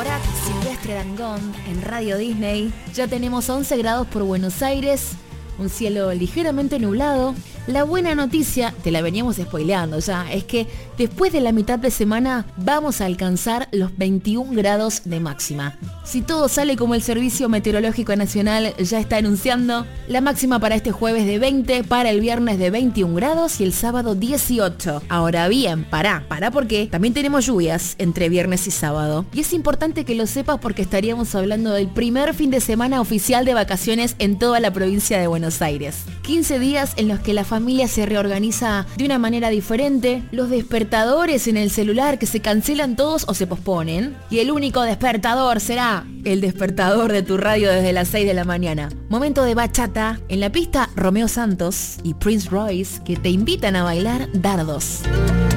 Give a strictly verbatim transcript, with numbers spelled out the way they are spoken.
Morat, Silvestre Dangond en Radio Disney. Ya tenemos once grados por Buenos Aires, un cielo ligeramente nublado. La buena noticia, te la veníamos spoileando ya, es que después de la mitad de semana vamos a alcanzar los veintiún grados de máxima. Si todo sale como el Servicio Meteorológico Nacional ya está anunciando, la máxima para este jueves de veinte, para el viernes de veintiún grados y el sábado dieciocho. Ahora bien, pará, pará porque también tenemos lluvias entre viernes y sábado. Y es importante que lo sepas porque estaríamos hablando del primer fin de semana oficial de vacaciones en toda la provincia de Buenos Aires. quince días en los que la familia se reorganiza de una manera diferente, los despertadores en el celular que se cancelan todos o se posponen, y el único despertador será el despertador de tu radio desde las seis de la mañana. Momento de bachata, en la pista Romeo Santos y Prince Royce que te invitan a bailar dardos.